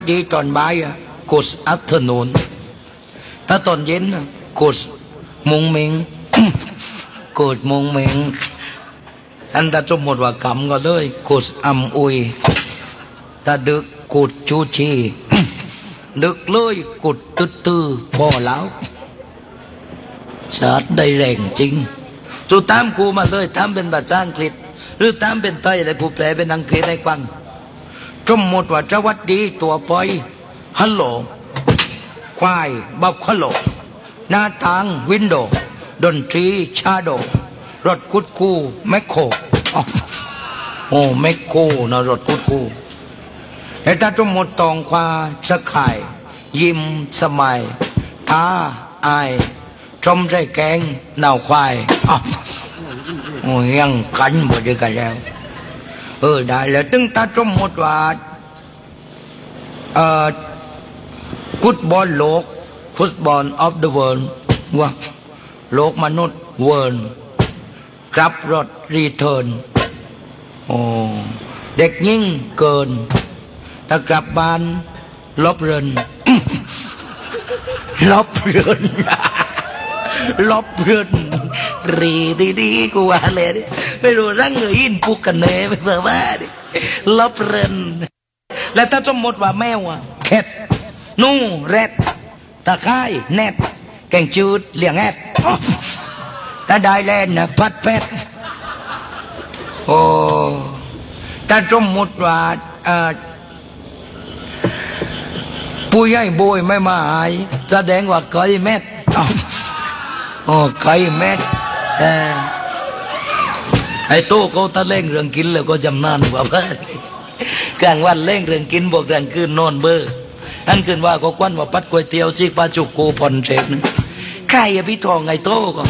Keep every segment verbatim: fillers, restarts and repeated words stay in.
ดีตอนบ่ายกุศอัพเทอร์นูนถ้าตอนเย็นกุศมุงเมงกุศมุงเมงอันถ้าสมมติว่ากรรมก็เลยกุศอัมอุยถ้าดึกกุศชูชีดึกเลยกุศตื้อตื้อบ่แล้วชาติได้แรงจริงจูตามกูมาเลยตามเป็นภาษาอังกฤษหรือตามเป็นไทยอะไรกูแปลเป็นอังกฤษให้ฟังสมมติว่าสวัสดีตัวปอยฮัลโหลควายบับฮัลโหลหน้าต่างวินโดว์ดนตรีชาโดรถคุดคูแมคโครโอ้แมคโครนะรถคุดคูแต่ถ้าสมมติตองควาสกายยิ้มสมัยท้าอายชมใจแกงหนาวควายโอ้ยังกันหมดเลยกันแล้วเออได้แล้วตึงตาสมมติว่าเอ่อฟุตบอลโลกฟุตบอลออฟเดอะเวิลด์ว่าโลกมนุษย์เวิร์นกลับรถรีเทิร์นโอ้เด็กยิ่งเกินถ้ากลับบ้านลบเรินลบเรินลบเรินรีดีดีกูว่าเลยดิไม่รู้รังเงยอินปุกกันเน่ไม่เผื่อว่าดิลบเรินแล้วถ้าสมมติว่าแมวอะแคทนู่แรดตะไคร้แนทแกงจืดเลี้ยงแอดถ้าได้แลนนะพัดแพทโอ้ถ้าสมมติว่าผู้ใหญ่โบยไม่มาหายแสดงว่าไก่แมทโอ้ไก่แมทไอ้โตเขาตะเล่งเรื่องกินแล้วก็จำนานกว่าเพื่อนกลางวันเล่งเรื่องกินบอกกลางคืนนอนเบอร์อันคืนว่าก็ควันว่าปัดก๋วยเตี๋ยวชีกปลาจุกกูผ่อนเจ็บนึงใครอะพี่ทองไงโตก็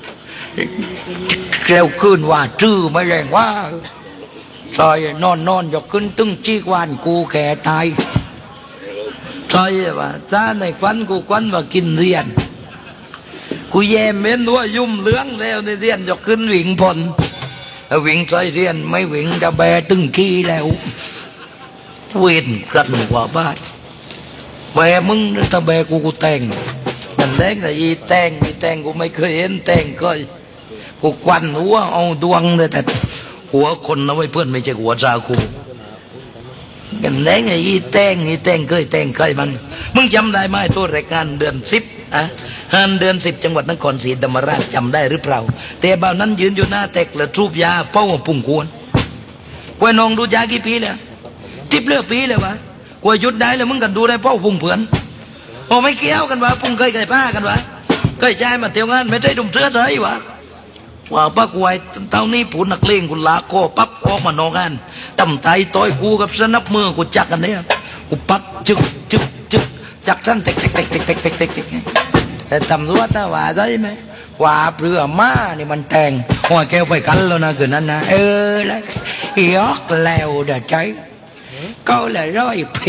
แล้วคืนว่าจื้อไม่แรงว่าซอยนอนนอนยกขึ้นตึ้งชีกวานกูแก่ตายซอยว่าจ้าในควันกูควันว่ากินเรียนกูแย่เม้นว่ายุ่มเลื้องแล้วในเรียนยกขึ้นวิ่งพลวิ่งซอยเรียนไม่วิ่งจะแบตึ้งขี้แล้วเวียนกันกว่าบ้านแบมึงถ้าแบกูกูแต่งนั่นแหละแต่อีแต่งอีแต่งกูไม่เคยเห็นแต่งก็กูควันหัวเอาดวงเลยแต่หัวคนนะไว้เพื่อนไม่ใช่หัวจ่าคูกันแหละไงอีแต่งอีแต่งเคยแต่งเคยมันมึงจำได้ไหมตัวรายการเดือนสิบอะฮันเดือนสิบจังหวัดนครศรีธรรมราชจำได้หรือเปล่าแต่บ่าวนั้นยืนอยู่หน้าแตกและทูบยาเป้าปุ่งควรว่าน้องดูยากี่ปีแล้วทิพเลือกปีเลยวะกว่าหยุดได้แล้วมึงกันดูได้เป้าปุ่งเผื่อนโอ้ไม่เกี่ยวกันวะปุ่งเคยไก่ผ้ากันวะเคยใจมาเที่ยวงานไม่ใช่ดุมเสื้อเลยวะว่าปักไว้เท่านี้ผู้นักเลงกูลาโคปักออกมานอกงานตำไตต้อยกูกับสนับมือกูจักกันเนี่ยกูปักจึกจึกจึกจักสั้นเตกเตกเตกเตกเตกเตกเตกเตกแต่ตำรวจถ้าว่าได้ไหมว่าเปลือม้านี่มันแทงหัวแก้วไปกันแล้วนะคืนนั้นนะเออแล้วยอกแล้วเดี๋ยวใจก็เลยร้อยเพ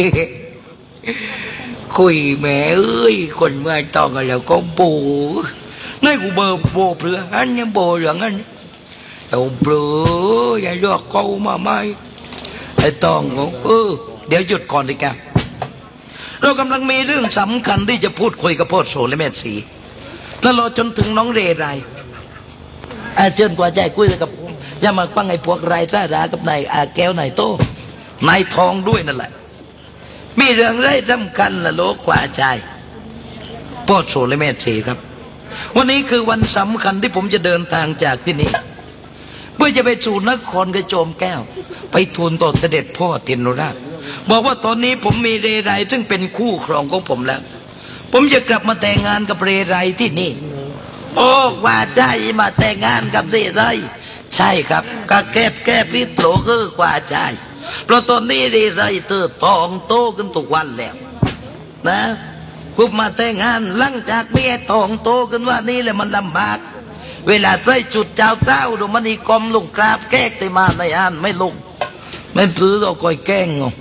คุยแม่เอ้ยคนเมื่อตอนกันแล้วก็โบนี่กูเบอร์โบเปลืออันนี้โบเหลืองอันเอาเปลืออย่าเลือกเขามาไม่ไอ้ตองก็เออเดี๋ยวหยุดก่อนดีแกเรากำลังมีเรื่องสำคัญที่จะพูดคุยกับพ่อโสและแม่สีตลอดจนถึงน้องเรไรอาเชิญกว่าใจคุยกับอย่ามาฟังไอ้พวกไรซ่ารากับนายอาแก้วนายโตนายทองด้วยนั่นแหละมีเรื่องไรสำคัญละโลกกว่าใจพ่อโสและแม่สีครับวันนี้คือวันสำคัญที่ผมจะเดินทางจากที่นี้เพื่อจะไปสู่นครกระโจมแก้วไปทูลต่อเสด็จพ่อเทียนราชบอกว่าตอนนี้ผมมีเรไรซึ่งเป็นคู่ครองของผมแล้วผมจะกลับมาแต่งงานกับเรไรที่นี่โอ้ว่าใจมาแต่งงานกับเรไรใช่ครับก็แก้แก้พิษโลคือกว่าใจเพราะตอนนี้เรไรเติบโตโตขึ้นทุกวันแล้วนะกูมาแต่งงานหลังจากเมียตองโตขึ้นว่านี่แหละมันลำบากเวลาใส่จุดเจ้าเจ้าดูมันอีกรมลงกราบแก้แต่มาในอันไม่ลงไม่ซื้อเราคอยแกล้งง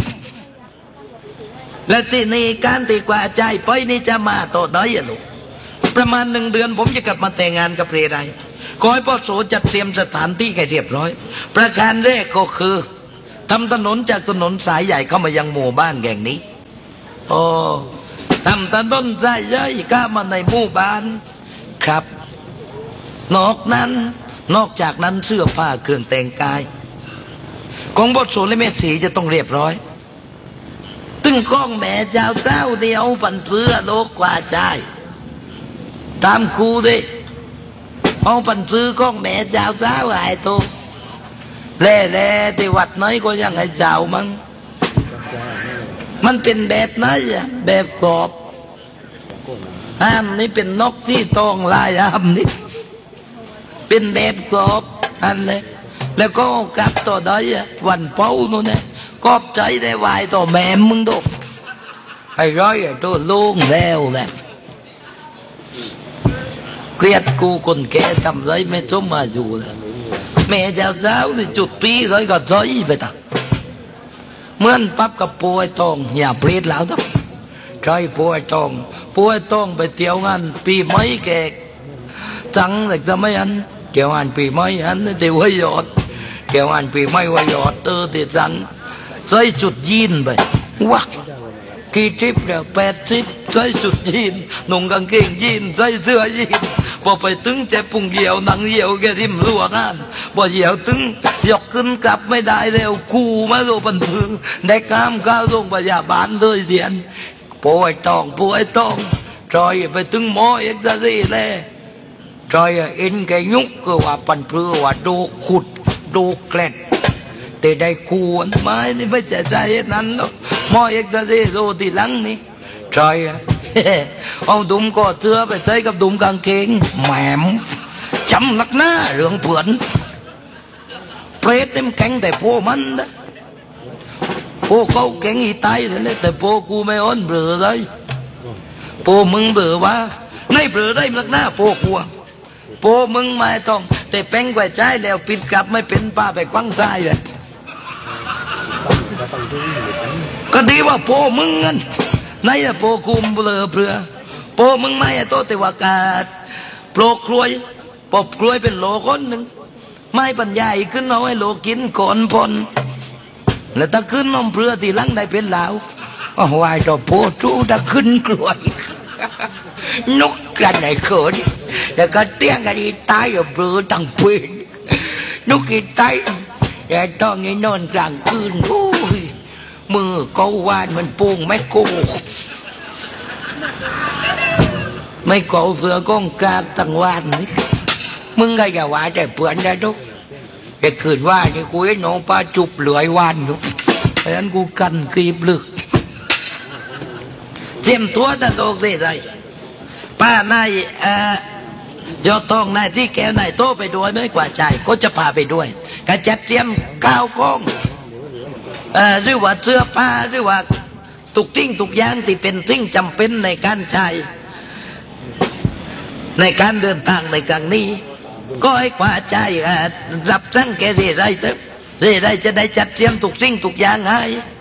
และที่นี่การตีกว่าใจไปนี่จะมาต่อได้อะลูกประมาณหนึ่งเดือนผมจะกลับมาแต่งงานกับเรไรขอให้พ่อโสจัดเตรียมสถานที่ให้เรียบร้อยประการแรกก็คือทำถนนจากถนนสายใหญ่เข้ามายังหมู่บ้านแห่งนี้โอ้ทำถนนใจเย้ยก้ามาในหมู่บ้านครับนอกนั้นนอกจากนั้นเสื้อผ้าเครื่องแต่งกายของบทสวดและเมสีจะต้องเรียบร้อยตึงก้องแม่เจ้าเต้าเดียวปันเสื้อโลกกว่าใจตามครูดิเอาปันซื้อก้องแม่เจ้าเต้าไอ้โตแล่แล่ที่วัดไหนก็ยังไอ้เจ้ามั้งมันเป็นแบบไหนอะแบบกรอบห้ามนี่เป็นนกที่ตองลายห้ามนี่เป็นแบบกรอบอันเลยแล้วก็กลับต่อได้วันเป้าโน่นเนี่ยกอบใจได้วายต่อแม่มึงดูไอ้ร้อยไอ้ตัวลุงแล้วแหละเกลียดกูคนแก่ทำไรไม่จมมาอยู่เลยแม่เจ้าเจ้าที่จุดปีเลยก็ใจไปตักเหมือนปั๊บกับป่วยตองอย่าเปรียดแล้วต้องใจป่วยตองป่วยตองไปเที่ยวงานปีใหม่แกจังแต่ทำไมอันเที่ยวงานปีใหม่อันเที่ยวไว้ยอดเที่ยวงานปีใหม่ไว้ยอดเออที่จังใส่จุดยีนไปวักกี่ทริปเนี่ยแปดทริปใส่จุดยีนนุ่งกางเกงยีนใส่เสื้อยีนพอไปตึงเจ็บปุ่งเหี่ยวหนังเหี่ยวแกริมรั่วงานพอเหี่ยวตึงยกขึ้นกลับไม่ได้แล้วกูมาโดนบันทึงได้กามก้าวลงพยาบาลเลยเดียนป่วยตองป่วยตองจอยไปตึงหมอเอ็กซ์ซีเลยจอยเอ็นแกยุกก็ว่าปันเปลือว่าโดขุดโดแกลดแต่ได้คูนไม้นี่ไม่ใช่ใจนั้นหรอกหมอเอ็กซ์ซีโรตีหลังนี่จอยเอาดุมก็เสื้อไปใส่กับดุมกางเกงแหมมจำลักหน้าเรื่องเผื่อนเปรตเต็มแข็งแต่โพมันนะโพเขาแข็งอีตายเลยแต่โพกูไม่อ้อนเบลอเลยโพมึงเบลอวะในเบลอได้ลักหน้าโพกูโพมึงไม่ต้องแต่แป้งไว้ใจแล้วปิดกลับไม่เป็นป้าไปควังใจเลยก็ดีว่าโพมึงงั้นในอะโปคุมเบลอเปลือโปมึงไม่อะโตแต่ว่ากาดโปรกรวยปบกรวยเป็นโลคนหนึ่งไม่ปัญญาอีกขึ้นเอาให้โลกินก่อนพนแล้วถ้าขึ้นนมเปลือทีหลังได้เป็นเหลาอ๋อวายต่อโปจูถ้าขึ้นกรวยนกกันไหนเขินแล้วก็เตี้ยงกันอีตายอยู่เปลือตั้งปีนนกอีตายแต่ต้องไอ้นอนกลางคืนโอ้ยมือก็วานมันปุงไม่โกไม่โกเสือก้องกาตั้งวานนี่มึงก็อย่าว่าแต่เปื่อนได้ทุกแต่คืนว่านี่กูไอ้น้องป้าจุบเหลือยวานอยู่เพราะฉะนั้นกูกันกีบลึกเจียมตัวตะโลกได้ไรป้านายเอ่อยอดทองนายที่แก้วนายโตไปด้วยไม่กว่าใจก็จะพาไปด้วยกระจัดเจียมก้าวกองหรือว่าเสื้อผ้าหรือว่าตุกทิ้งตุกอย่างที่เป็นสิ่งจำเป็นในการใช้ในการเดินทางในครั้งนี้ก็ให้กว่าใจรับสั่งแกเรื่อยๆเถอะเรื่อยๆจะได้จัดเตรียมตุกสิ่งตุกอย่างให้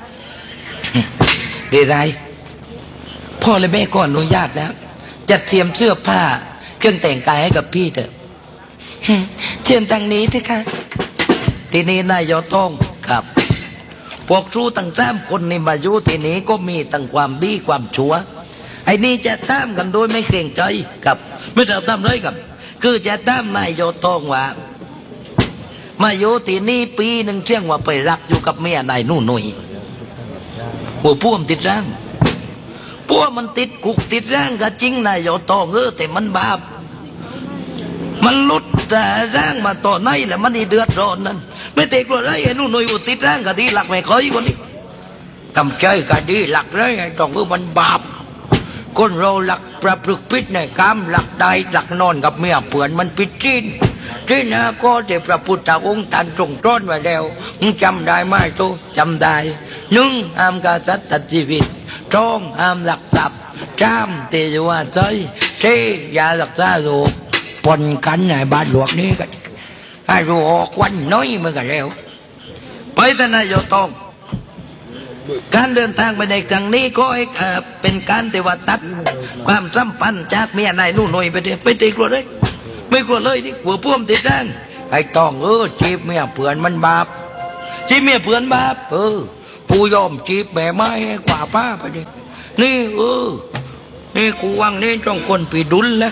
เรื่อยๆพ่อและแม่ก็อนุญาตแล้วจัดเตรียมเสื้อผ้าเครื่องแต่งกายให้กับพี่เถอะเชิญทางนี้เถอะค่ะทีนี้นายยอดทองครับพวกครูตั้งสามคนนี่มาอยู่ที่นี้ก็มีตั้งความดีความชั่วไอ้นี่จะตามกันโดยไม่เกรงใจกับไม่ทำตามเลยครับคือจะตามนายโยทองว่ามาอยู่ที่นี่ปีหนึ่งเชื่องว่าไปรักอยู่กับเมียนายนู่นหนุ่ยหัวพ่วมติดร่างพวกมันติดคุกติดร่างก็จริงนายโยทองเออแต่มันบาปมันลุดแต่ร่างมาต่อในแหละมันนี่เดือดร้อนนั่นไม่เตะกลัวไรไอ้นู่นหน่วยอุติดร่างก็ดีหลักไม่เคยคนนี้ทำใจก็ดีหลักเลยต้องเออมันบาปคนเราหลักประพฤติผิดในกรรมหลักใดหลักนอนกับเมียเปื่อนมันผิดจริงที่นะก็ที่พระพุทธองค์ตันตรงต้นไว้แล้วมึงจำได้ไหมโตจำได้หนึ่งห้ามฆ่าสัตว์ตัดชีวิตสองห้ามหลักทรัพย์สามเตยว่าใจสี่อย่าหลักษาโลกปนกันในบ้านหลวงนี้กันให้รู้ออกวันน้อยมันก็แล้วไปแต่นายโยตองการเดินทางไปในครั้งนี้ก็เป็นการเทวตัดความสัมพันธ์จากเมียนายนู่นหน่อยไปเถอะไปตีกลัวเลยไม่กลัวเลยที่หัวพ่วมติดร่างไอ้ตองเออจีบเมียเผื่อนมันบาปจีบเมียเผื่อนบาปเออกูยอมจีบแม่ไม้กว่าป้าไปดินี่เออนี่กูวังนี่จ้องคนปีดุลแล้ว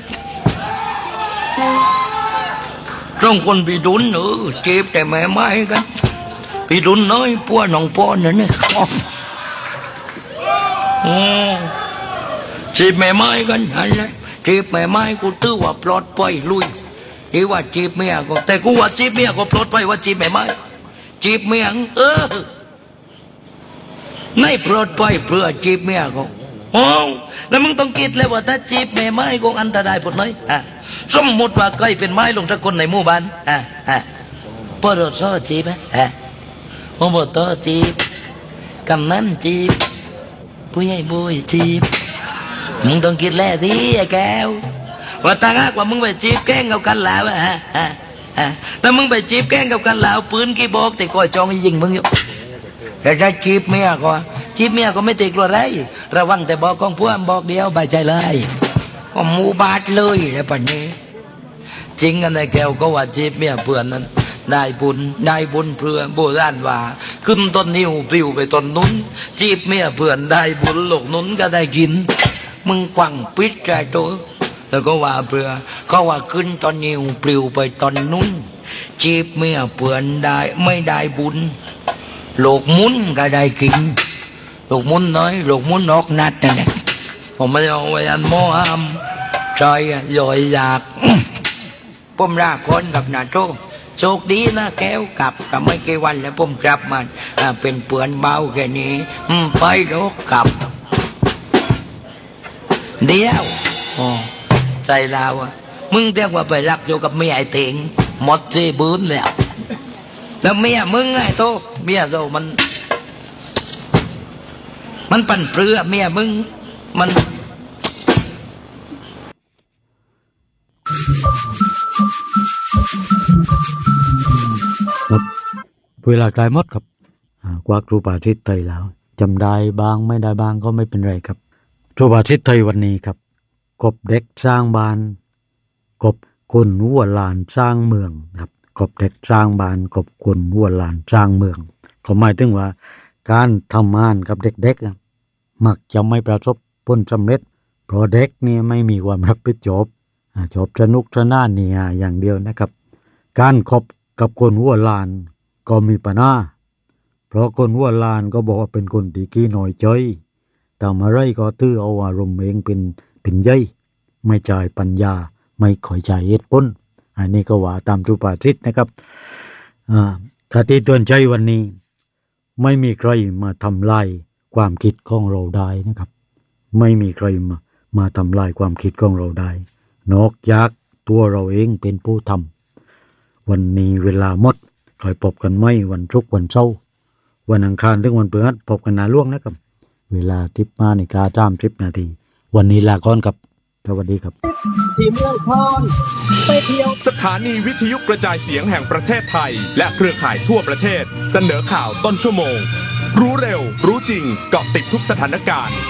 จ้องคนปีดุลเออเจ็บแต่แม่ไม้กันปีดุลน้อยปัวหนองปอนนั่นนี่โอ้จีบแม่ไม้กันอะไรจีบแม่ไม้กูตื้อว่าปลอดภัยลุยอีว่าจีบเมียก็แต่กูว่าจีบเมียก็ปลอดภัยว่าจีบแม่ไม้จีบเมียเออไม่ปลอดภัยเพื่อจีบเมียก็โอ้แล้วมึงต้องคิดเลยว่าถ้าจีบแม่ไม้ก็อันตรายหมดเลยอ่ะสมมติว่าใครเป็นไม้ลงทักคนในหมู่บ้านอ่ะอ่ะพอเราซ้อจีบไหมอ่ะพอบอกต่อจีบกำนันจีบผู้ใหญ่บุยจีบมึงต้องคิดแล้วดิไอ้แก้วว่าถ้าหากว่ามึงไปจีบแกล้งกับกันแล้วฮะฮะฮะถ้ามึงไปจีบแกล้งกับกันแล้วปืนกี่บอกแต่ก็จองยิงมึงอยู่แต่ถ้าจีบเมียก็จีบเมียก็ไม่ติดกลัวไรระวังแต่บอกของพวกบอกเดียวใบใจเลยก็มูบาดเลยไอ้ปัญนี้จริงกันไอ้แก้วก็ว่าจีบเมียเพื่อนนั้นได้บุญได้บุญเพื่อโบราณว่าขึ้นต้นนิ้วปลิวไปต้นนุ้นจีบเมียเพื่อนได้บุญหลกนุ้นก็ได้กินมึงกวังปิดใจตัวแล้วก็ว่าเพื่อเขาว่าขึ้นตอนนิ้วปลิวไปตอนนุ้นจีบเมียเพื่อนได้ไม่ได้บุญหลกมุ้นก็ได้กินหลกมุ้นน้อยหลกมุ้นออกนัดนั่นแหละผมไม่เอาไว้อันโมหามใจลอยอยากผมรักคนกับนาโตโชคดีนะแก้วกลับกับไม่กี่วันแล้วผมกลับมาเป็นเปื่อนเบาแค่นี้ไปรกกลับเดียวอ๋อใจเราอ่ะมึงเรียกว่าไปรักอยู่กับเมียไอ้เต็งหมดเจบืนแล้วแล้วเมียมึงไอ้โตเมียโตมันมันปั่นเปลือเมียมึงมันครับเวลากลายหมดครับกว่าครูบาทิตย์ไทยแล้วจำได้บ้างไม่ได้บ้างก็ไม่เป็นไรครับครูบาทิตย์ไทยวันนี้ครับกบเด็กสร้างบ้านกบคนวัวลานสร้างเมืองครับกบเด็กสร้างบ้านกบคนวัวลานสร้างเมืองก็หมายถึงว่าการทำงานกับเด็กๆมักจะไม่ประสบผลสำเร็จเพราะเด็กนี่ไม่มีความรับผิดชอบชอบสนุกสนานนี่อย่างเดียวนะครับการคบกับคนวัวลานก็มีปัญหาเพราะคนวัวลานก็บอกว่าเป็นคนที่ขี้น้อยใจทำอะไรก็ตื้อเอาอารมณ์เองเป็นเป็นใหญ่ไม่จ่ายปัญญาไม่ขอยจ่ายเหตุผลอันนี้ก็ว่าตามสุภาษิตนะครับอ่าคติเตือนใจวันนี้ไม่มีใครมาทำลายความคิดของเราได้นะครับไม่มีใครมามาทำลายความคิดของเราได้นอกจากตัวเราเองเป็นผู้ทำวันนี้เวลาหมดคอยพบกันไหมวันทุกวันเสาร์วันอังคารถึงวันพฤหัสพบกันนาล่วงนะครับเวลาทิพมาในกาจ้ามทริปนาทีวันนี้ลาก่อนครับสวัสดีครับที่เมืองพรไปเที่ยวสถานีวิทยุกระจายเสียงแห่งประเทศไทยและเครือข่ายทั่วประเทศเสนอข่าวต้นชั่วโมงรู้เร็วรู้จริงเกาะติดทุกสถานการณ์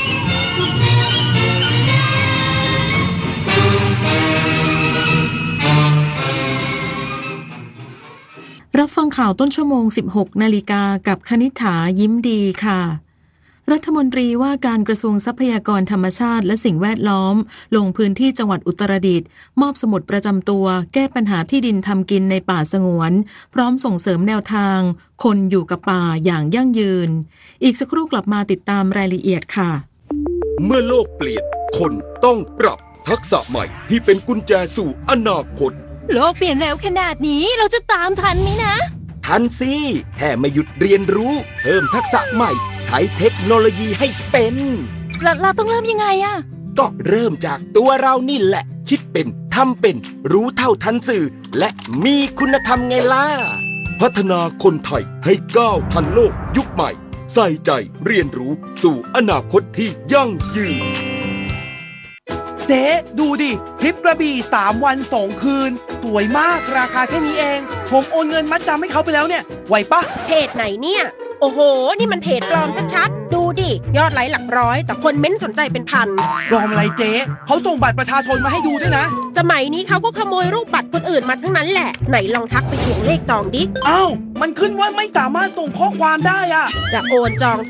รับฟังข่าวต้นชั่วโมง สิบหกนาฬิกากับคณิษฐายิ้มดีค่ะรัฐมนตรีว่าการกระทรวงทรัพยากรธรรมชาติและสิ่งแวดล้อมลงพื้นที่จังหวัดอุตรดิตถ์มอบสมุดประจำตัวแก้ปัญหาที่ดินทำกินในป่าสงวนพร้อมส่งเสริมแนวทางคนอยู่กับป่าอย่างยั่งยืนอีกสักครู่กลับมาติดตามรายละเอียดค่ะเมื่อโลกเปลี่ยนคนต้องปรับทักษะใหม่ที่เป็นกุญแจสู่อนาคตโลกเปลี่ยนเร็วขนาดนี้เราจะตามทันไหมนะทันสิแค่ไม่หยุดเรียนรู้เพิ่มทักษะใหม่ใช้เทคโนโลยีให้เป็นเราเราต้องเริ่มยังไงอะก็เริ่มจากตัวเรานี่แหละคิดเป็นทำเป็นรู้เท่าทันสื่อและมีคุณธรรมไงล่ะพัฒนาคนไทยให้ก้าวทันโลกยุคใหม่ใส่ใจเรียนรู้สู่อนาคตที่ยั่งยืนเจ๊ดูดิทริปกระบี่สามวันสองคืนสวยมากราคาแค่นี้เองผมโอนเงินมัดจำให้เขาไปแล้วเนี่ยไหวปะเพจไหนเนี่ยโอ้โหนี่มันเพจปลอมชัดๆดูดิยอดไลค์หลักร้อยแต่คนเม้นสนใจเป็นพันปลอมอะไรเจ๊เขาส่งบัตรประชาชนมาให้ดูด้วยนะสมัยนี้เขาก็ขโมยรูปบัตรคนอื่นมาทั้งนั้นแหละไหนลองทักไปทวงเลขจองดิอ้าวมันขึ้นว่าไม่สามารถส่งข้อความได้อะจะโอนจองทริป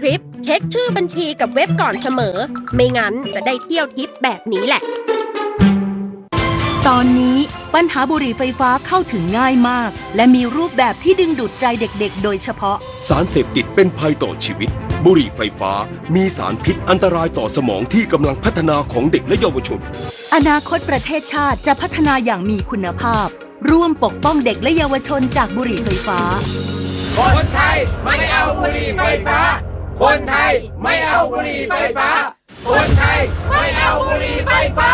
เช็คชื่อบัญชีกับเว็บก่อนเสมอไม่งั้นจะได้เที่ยวทิปแบบนี้แหละตอนนี้ปัญหาบุหรี่ไฟฟ้าเข้าถึงง่ายมากและมีรูปแบบที่ดึงดูดใจเด็กๆโดยเฉพาะสารเสพติดเป็นภัยต่อชีวิตบุหรี่ไฟฟ้ามีสารพิษอันตรายต่อสมองที่กำลังพัฒนาของเด็กและเยาวชนอนาคตประเทศชาติจะพัฒนาอย่างมีคุณภาพร่วมปกป้องเด็กและเยาวชนจากบุหรี่ไฟฟ้าคนไทยไม่เอาบุหรี่ไฟฟ้าคนไทยไม่เอาบุหรี่ไฟฟ้าคนไทยไม่เอาบุหรี่ไฟฟ้า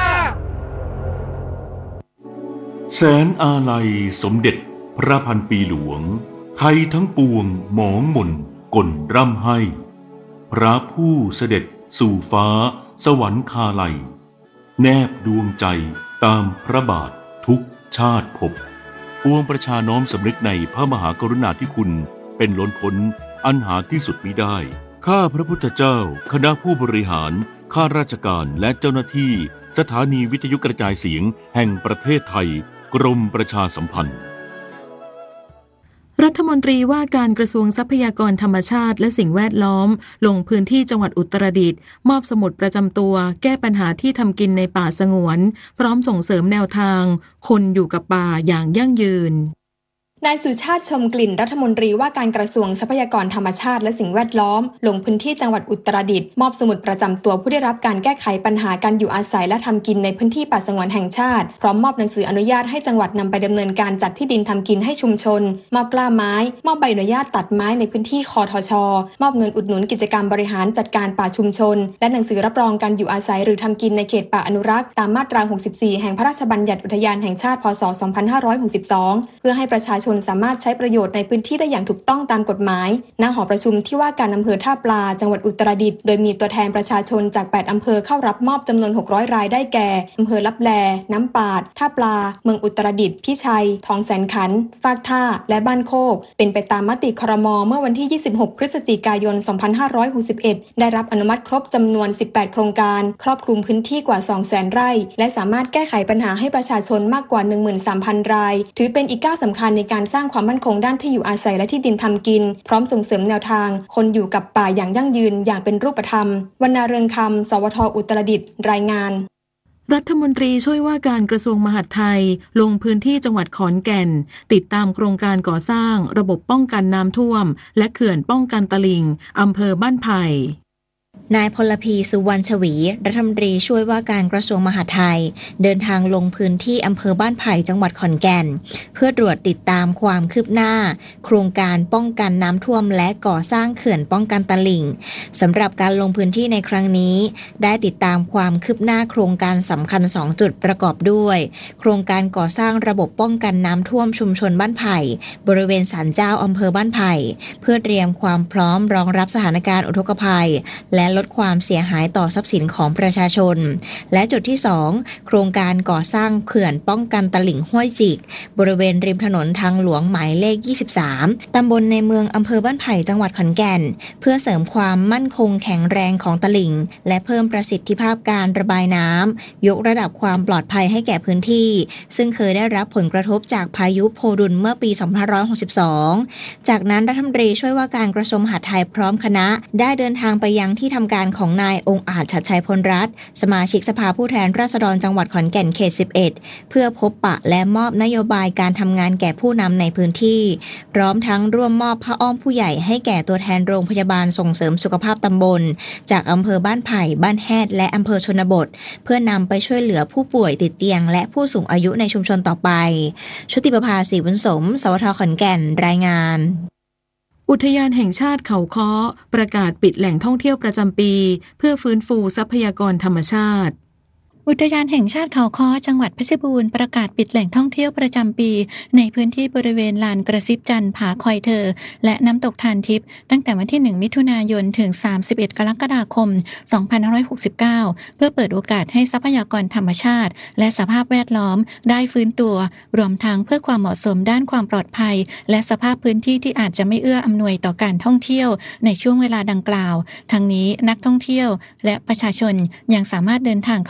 แสนอาลัยสมเด็จพระพันปีหลวงไทยทั้งปวงหมองหม่นก่นร่ำให้พระผู้เสด็จสู่ฟ้าสวรรคาลัยแนบดวงใจตามพระบาททุกชาติภพปวงประชาน้อมสำนึกในพระมหากรุณาธิคุณเป็นล้นพ้นอันหาที่สุดมิได้ข้าพระพุทธเจ้าคณะผู้บริหารข้าราชการและเจ้าหน้าที่สถานีวิทยุกระจายเสียงแห่งประเทศไทยกรมประชาสัมพันธ์รัฐมนตรีว่าการกระทรวงทรัพยากรธรรมชาติและสิ่งแวดล้อมลงพื้นที่จังหวัดอุตรดิตถ์มอบสมุดประจำตัวแก้ปัญหาที่ทำกินในป่าสงวนพร้อมส่งเสริมแนวทางคนอยู่กับป่าอย่างยั่งยืนนายสุชาติชมกลิ่นรัฐมนตรีว่าการกระทรวงทรัพยากรธรรมชาติและสิ่งแวดล้อมลงพื้นที่จังหวัดอุตรดิตถ์มอบสมุดประจำตัวผู้ได้รับการแก้ไขปัญหาการอยู่อาศัยและทำกินในพื้นที่ป่าสงวนแห่งชาติพร้อมมอบหนังสืออนุญาตให้จังหวัดนำไปดำเนินการจัดที่ดินทำกินให้ชุมชนมอบกล้าไม้มอบใบอนุญาตตัดไม้ในพื้นที่คทช.มอบเงินอุดหนุนกิจกรรมบริหารจัดการป่าชุมชนและหนังสือรับรองการอยู่อาศัยหรือทำกินในเขตป่าอนุรักษ์ตามมาตราหกสิบสี่แห่งพระราชบัญญัติอุทยานแห่งชาติพ.ศ. สองพันห้าร้อยหกสิบสองเพื่อให้ประชาชนสามารถใช้ประโยชน์ในพื้นที่ได้อย่างถูกต้องตามกฎหมายณหอประชุมที่ว่าการอำเภอท่าปลาจังหวัดอุตรดิตถ์โดยมีตัวแทนประชาชนจากแปดอำเภอเข้ารับมอบจำนวนหกร้อยรายได้แก่อำเภอลับแลน้ำปาดท่าปลาเมืองอุตรดิตถ์พิชัยทองแสนขันธ์ฟากท่าและบ้านโคกเป็นไปตามมติครม.เมื่อวันที่ยี่สิบหกพฤศจิกายนสองพันห้าร้อยหกสิบเอ็ดได้รับอนุมัติครบจำนวนสิบแปดโครงการครอบคลุมพื้นที่กว่า สองแสน ไร่และสามารถแก้ไขปัญหาให้ประชาชนมากกว่า หนึ่งหมื่นสามพัน รายถือเป็นอีกก้าวสำคัญในการสร้างความมั่นคงด้านที่อยู่อาศัยและที่ดินทำกินพร้อมส่งเสริมแนวทางคนอยู่กับป่าอย่างยั่งยืนอย่างเป็นรูปธรรมวรรณเรืองคำสวทอุตรดิตถ์รายงานรัฐมนตรีช่วยว่าการกระทรวงมหาดไทยลงพื้นที่จังหวัดขอนแก่นติดตามโครงการก่อสร้างระบบป้องกันน้ำท่วมและเขื่อนป้องกันตลิ่งอำเภอบ้านไผ่นายพลพีสุวรรณชวีรัฐมนตรีช่วยว่าการกระทรวงมหาดไทยเดินทางลงพื้นที่อำเภอบ้านไผ่จังหวัดขอนแก่นเพื่อตรวจติดตามความคืบหน้าโครงการป้องกันน้ำท่วมและก่อสร้างเขื่อนป้องกันตลิ่งสำหรับการลงพื้นที่ในครั้งนี้ได้ติดตามความคืบหน้าโครงการสำคัญสองจุดประกอบด้วยโครงการก่อสร้างระบบป้องกันน้ำท่วมชุมชนบ้านไผ่บริเวณศาลเจ้าอำเภอบ้านไผ่เพื่อเตรียมความพร้อมรองรับสถานการณ์อุทกภัยและลดความเสียหายต่อทรัพย์สินของประชาชนและจุดที่สองโครงการก่อสร้างเขื่อนป้องกันตลิ่งห้วยจิกบริเวณริมถนนทางหลวงหมายเลขยี่สิบสามตำบลในเมืองอำเภอบ้านไผ่จังหวัดขอนแก่นเพื่อเสริมความมั่นคงแข็งแรงของตลิ่งและเพิ่มประสิทธิภาพการระบายน้ำยกระดับความปลอดภัยให้แก่พื้นที่ซึ่งเคยได้รับผลกระทบจากพายุโพดุลเมื่อปีสองพันห้าร้อยหกสิบสองจากนั้นรัฐมนตรีช่วยว่าการกระทรวงมหาดไทยพร้อมคณะได้เดินทางไปยังที่ทำการของนายองค์อาจฉัตรชัยพลรัตน์สมาชิกสภาผู้แทนราษฎรจังหวัดขอนแก่นเขตสิบเอ็ดเพื่อพบปะและมอบนโยบายการทำงานแก่ผู้นำในพื้นที่พร้อมทั้งร่วมมอบผ้าอ้อมผู้ใหญ่ให้แก่ตัวแทนโรงพยาบาลส่งเสริมสุขภาพตำบลจากอำเภอบ้านไผ่บ้านแฮดและอำเภอชนบทเพื่อนำไปช่วยเหลือผู้ป่วยติดเตียงและผู้สูงอายุในชุมชนต่อไปชุติประภาศรีบุญสมสวทขอนแก่นรายงานอุทยานแห่งชาติเขาค้อประกาศปิดแหล่งท่องเที่ยวประจำปีเพื่อฟื้นฟูทรัพยากรธรรมชาติอุทยานแห่งชาติเขาค้อจังหวัดเพชรบูรณ์ประกาศปิดแหล่งท่องเที่ยวประจำปีในพื้นที่บริเวณลานกระซิบจันทร์ผาคอยเธอและน้ำตกทานทิพย์ตั้งแต่วันที่หนึ่งมิถุนายนถึงสามสิบเอ็ดกรกฎาคมสองพันห้าร้อยหกสิบเก้าเพื่อเปิดโอกาสให้ทรัพยากรธรรมชาติและสภาพแวดล้อมได้ฟื้นตัวรวมทั้งเพื่อความเหมาะสมด้านความปลอดภัยและสภาพพื้นที่ที่อาจจะไม่เอื้ออำนวยต่อการท่องเที่ยวในช่วงเวลาดังกล่าวทั้งนี้นักท่องเที่ยวและประชาชนยังสามารถเดินทางเข้ามาประ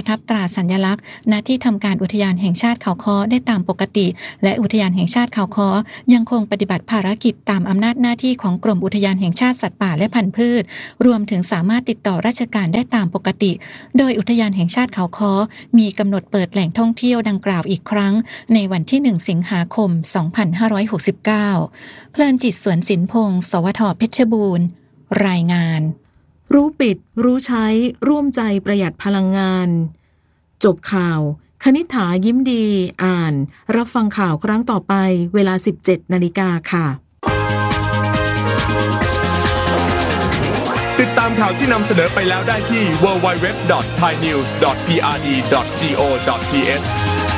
ทับตราสัญลักษณ์ณที่ทำการอุทยานแห่งชาติเขาค้อได้ตามปกติและอุทยานแห่งชาติเขาค้อยังคงปฏิบัติภารกิจตามอำนาจหน้าที่ของกรมอุทยานแห่งชาติสัตว์ป่าและพันธุ์พืชรวมถึงสามารถติดต่อราชการได้ตามปกติโดยอุทยานแห่งชาติเขาค้อมีกำหนดเปิดแหล่งท่องเที่ยวดังกล่าวอีกครั้งในวันที่หนึ่งสิงหาคมสองพันห้าร้อยหกสิบเก้าเพลินจิตสวนสินพงศ์สวทเพชรบูรณ์รายงานรู้ปิดรู้ใช้ร่วมใจประหยัดพลังงานจบข่าวคณิษฐายิ้มดีอ่านรับฟังข่าวครั้งต่อไปเวลา สิบเจ็ดนาฬิกาค่ะติดตามข่าวที่นำเสนอไปแล้วได้ที่ ดับเบิลยู ดับเบิลยู ดับเบิลยู ดอท ไทยนิวส์ ดอท พี อาร์ ดี ดอท จี โอ ดอท ที เอช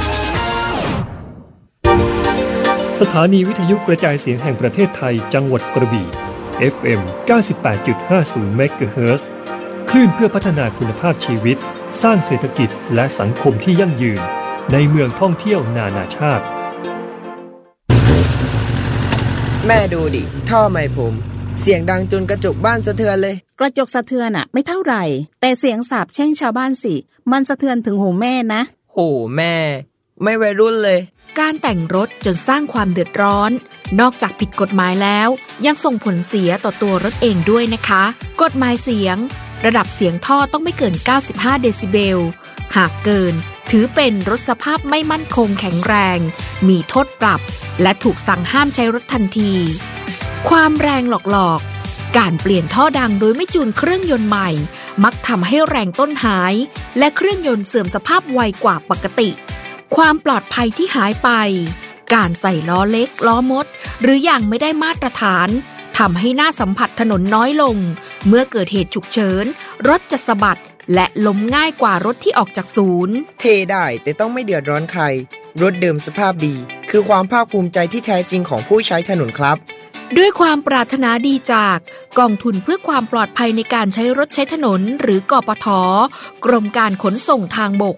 สถานีวิทยุกระจายเสียงแห่งประเทศไทยจังหวัดกระบี่ เอฟ เอ็ม เก้าสิบแปดจุดห้าศูนย์ เมกะเฮิรตซ์ คลื่นเพื่อพัฒนาคุณภาพชีวิตสร้างเศรษฐกิจและสังคมที่ยั่งยืนในเมืองท่องเที่ยวนานาชาติแม่ดูดิท่อไมผมเสียงดังจนกระจกบ้านสะเทือนเลยกระจกสะเทือนอะไม่เท่าไหร่แต่เสียงสาปแช่งชาวบ้านสิมันสะเทือนถึงหูแม่นะโหแม่ไม่วัยรุ่นเลยการแต่งรถจนสร้างความเดือดร้อนนอกจากผิดกฎหมายแล้วยังส่งผลเสียต่อตัวรถเองด้วยนะคะกฎหมายเสียงระดับเสียงท่อต้องไม่เกินเก้าสิบห้าเดซิเบลหากเกินถือเป็นรถสภาพไม่มั่นคงแข็งแรงมีโทษปรับและถูกสั่งห้ามใช้รถทันทีความแรงหลอกๆการเปลี่ยนท่อดังโดยไม่จูนเครื่องยนต์ใหม่มักทำให้แรงต้นหายและเครื่องยนต์เสื่อมสภาพไวกว่าปกติความปลอดภัยที่หายไปการใส่ล้อเล็กล้อมดหรืออย่างไม่ได้มาตรฐานทำให้หน้าสัมผัสถนนน้อยลงเมื่อเกิดเหตุฉุกเฉินรถจะสะบัดและล้มง่ายกว่ารถที่ออกจากศูนย์เทได้แต่ต้องไม่เดือดร้อนใครรถเดิมสภาพดีคือความภาคภูมิใจที่แท้จริงของผู้ใช้ถนนครับด้วยความปรารถนาดีจากกองทุนเพื่อความปลอดภัยในการใช้รถใช้ถนนหรือกปท.กรมการขนส่งทางบก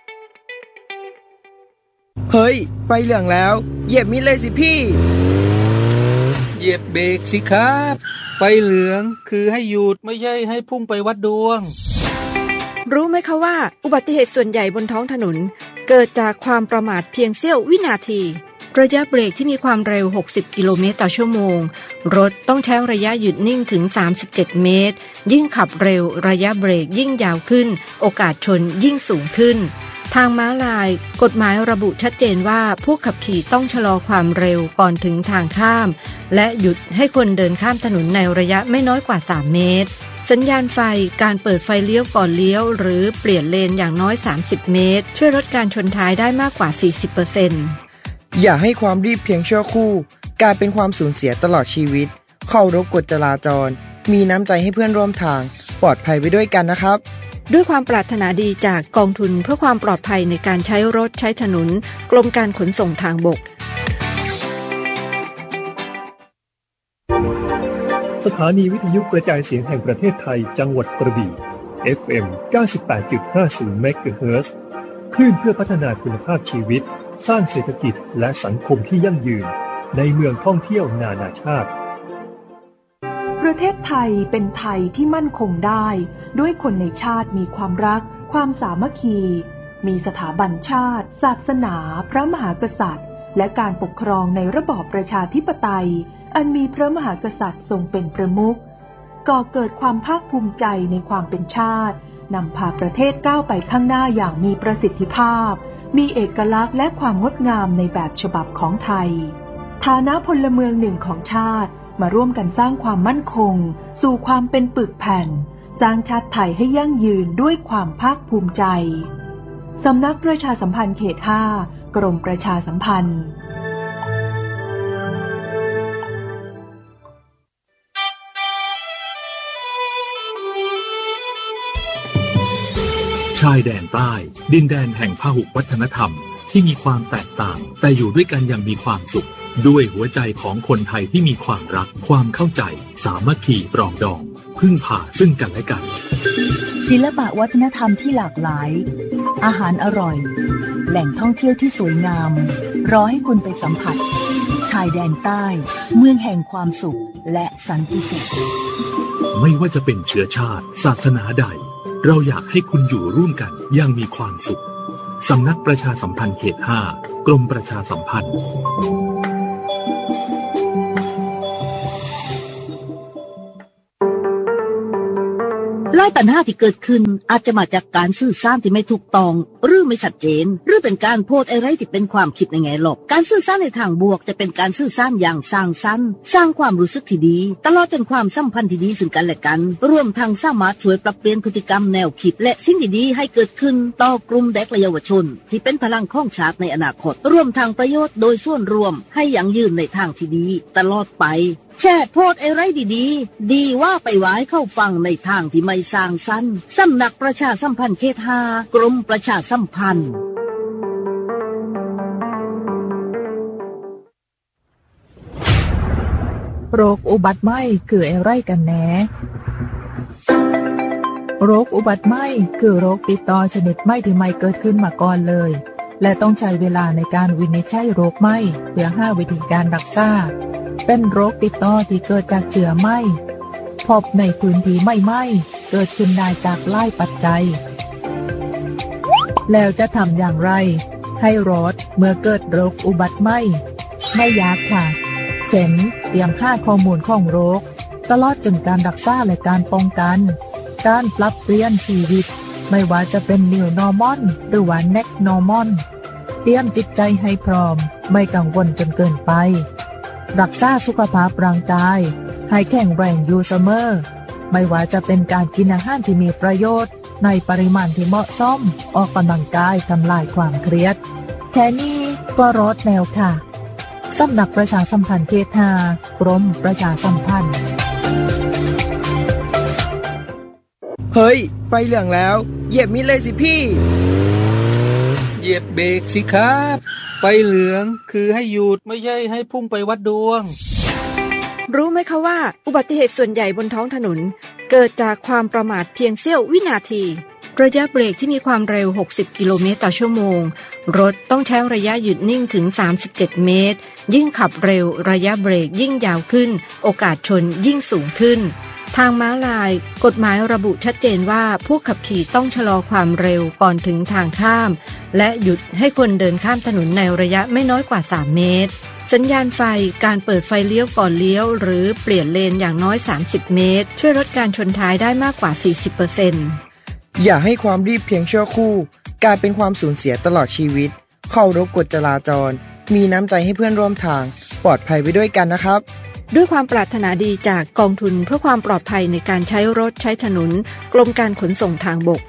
เฮ้ยไฟเหลืองแล้วเหยียบมิดเลยสิพี่เหยียบเบรกสิครับไฟเหลืองคือให้หยุดไม่ใช่ให้พุ่งไปวัดดวงรู้ไหมคะว่าอุบัติเหตุส่วนใหญ่บนท้องถนนเกิดจากความประมาทเพียงเสี้ยววินาทีระยะเบรกที่มีความเร็วหกสิบกิโลเมตรต่อชั่วโมงรถต้องใช้ระยะหยุดนิ่งถึงสามสิบเจ็ดเมตรยิ่งขับเร็วระยะเบรกยิ่งยาวขึ้นโอกาสชนยิ่งสูงขึ้นทางม้าลายกฎหมายระบุชัดเจนว่าผู้ขับขี่ต้องชะลอความเร็วก่อนถึงทางข้ามและหยุดให้คนเดินข้ามถนนในระยะไม่น้อยกว่าสามเมตรสัญญาณไฟการเปิดไฟเลี้ยวก่อนเลี้ยวหรือเปลี่ยนเลนอย่างน้อยสามสิบเมตรช่วยลดการชนท้ายได้มากกว่า สี่สิบเปอร์เซ็นต์อย่าให้ความรีบเพียงชั่วครู่กลายเป็นความสูญเสียตลอดชีวิตเคารพกฎจราจรมีน้ำใจให้เพื่อนร่วมทางปลอดภัยไปด้วยกันนะครับด้วยความปรารถนาดีจากกองทุนเพื่อความปลอดภัยในการใช้รถใช้ถนนกรมการขนส่งทางบกสถานีวิทยุกระจายเสียงแห่งประเทศไทยจังหวัดกระบี่ เอฟ เอ็ม เก้าสิบแปดจุดห้าศูนย์ เมกะเฮิรตซ์ คลื่นเพื่อพัฒนาคุณภาพชีวิตสร้างเศรษฐกิจและสังคมที่ยั่งยืนในเมืองท่องเที่ยวนานาชาติประเทศไทยเป็นไทยที่มั่นคงได้ด้วยคนในชาติมีความรักความสามัคคีมีสถาบันชาติศาสนาพระมหากษัตริย์และการปกครองในระบอบประชาธิปไตยอันมีพระมหากษัตริย์ทรงเป็นประมุขก่อเกิดความภาคภูมิใจในความเป็นชาตินำพาประเทศก้าวไปข้างหน้าอย่างมีประสิทธิภาพมีเอกลักษณ์และความงดงามในแบบฉบับของไทยฐานะพลเมืองหนึ่งของชาติมาร่วมกันสร้างความมั่นคงสู่ความเป็นปึกแผ่นสร้างชาติไทยให้ยั่งยืนด้วยความภาคภูมิใจสำนักประชาสัมพันธ์เขตห้ากรมประชาสัมพันธ์ชายแดนใต้ดินแดนแห่งพหุวัฒนธรรมที่มีความแตกต่างแต่อยู่ด้วยกันอย่างมีความสุขด้วยหัวใจของคนไทยที่มีความรักความเข้าใจสามัคคีปรองดองพึ่งพาซึ่งกันและกันศิลปะวัฒนธรรมที่หลากหลายอาหารอร่อยแหล่งท่องเที่ยวที่สวยงามรอให้คุณไปสัมผัสชายแดนใต้เมืองแห่งความสุขและสันติสุขไม่ว่าจะเป็นเชื้อชาติศาสนาใดเราอยากให้คุณอยู่ร่วมกันอย่างมีความสุขสำนักประชาสัมพันธ์เขตห้ากรมประชาสัมพันธ์หลายปัญหาที่เกิดขึ้นอาจจะมาจากการสื่อสารที่ไม่ถูกต้องหรือไม่ชัดเจนหรือเป็นการโพสต์อะไรที่เป็นความคิดในแง่ลบการสื่อสารในทางบวกจะเป็นการสื่อสารอย่างสร้างสรรค์สร้างความรู้สึกที่ดีตลอดจนความสัมพันธ์ที่ดีซึ่งกันและกันรวมทั้งสามารถช่วยปรับเปลี่ยนพฤติกรรมแนวคิดและสิ่งดีๆให้เกิดขึ้นต่อกลุ่มเด็กและเยาวชนที่เป็นพลังของชาติในอนาคตรวมทั้งประโยชน์โดยส่วนรวมให้ยั่งยืนในทางที่ดีตลอดไปแชร์โพสต์อะไรดีๆดีว่าไปไว้เข้าฟังในทางที่ไม่สร้างสรรค์สำนักประชาสัมพันธ์เขตห้ากรมประชาสัมพันธ์โรคอุบัติใหม่คืออะไรกันแน่โรคอุบัติใหม่คือโรคติดต่อชนิดใหม่ที่ไม่เกิดขึ้นมาก่อนเลยและต้องใช้เวลาในการวินิจฉัยโรคใหม่เพื่อหาวิธีการรักษาเป็นโรคติดต่อที่เกิดจากเชื้อไหม้พบในพื้นที่ไม่ไหม้เกิดขึ้นได้จากหลายปัจจัยแล้วจะทำอย่างไรให้รอดเมื่อเกิดโรคอุบัติไหม้ไม่ยากค่ะเช่นเตรียมหาข้อมูลของโรคตลอดจนการรักษาและการป้องกันการปรับเปลี่ยนชีวิตไม่ว่าจะเป็น New Normal หรือว่า Next Normal เตรียมจิตใจให้พร้อมไม่กังวลจนเกินไปรักษาสุขภาพร่างกายให้แข็งแรงอยู่เสมอไม่ว่าจะเป็นการกินอาหารที่มีประโยชน์ในปริมาณที่เหมาะสมออกกำลังกายทำลายความเครียดแค่นี้ก็รอดแล้วค่ะสำนักประชาสัมพันธ์เขตห้ากรมประชาสัมพันธ์เฮ้ยไฟเหลืองแล้วเหยียบมิดเลยสิพี่เหยียบเบรกสิครับไฟเหลืองคือให้หยุดไม่ใช่ให้พุ่งไปวัดดวงรู้ไหมคะว่าอุบัติเหตุส่วนใหญ่บนท้องถนนเกิดจากความประมาทเพียงเสี้ยววินาทีระยะเบรกที่มีความเร็วหกสิบกิโลเมตรต่อชั่วโมงรถต้องใช้ระยะหยุดนิ่งถึงสามสิบเจ็ดเมตรยิ่งขับเร็วระยะเบรกยิ่งยาวขึ้นโอกาสชนยิ่งสูงขึ้นทางม้าลายกฎหมายระบุชัดเจนว่าผู้ขับขี่ต้องชะลอความเร็วก่อนถึงทางข้ามและหยุดให้คนเดินข้ามถนนในระยะไม่น้อยกว่าสามเมตรสัญญาณไฟการเปิดไฟเลี้ยวก่อนเลี้ยวหรือเปลี่ยนเลนอย่างน้อยสามสิบเมตรช่วยลดการชนท้ายได้มากกว่า สี่สิบเปอร์เซ็นต์อย่าให้ความรีบเพียงชั่วครู่กลายเป็นความสูญเสียตลอดชีวิตเคารพกฎจราจรมีน้ำใจให้เพื่อนร่วมทางปลอดภัยไปด้วยกันนะครับด้วยความปรารถนาดีจากกองทุนเพื่อความปลอดภัยในการใช้รถใช้ถนนกรมการขนส่งทางบก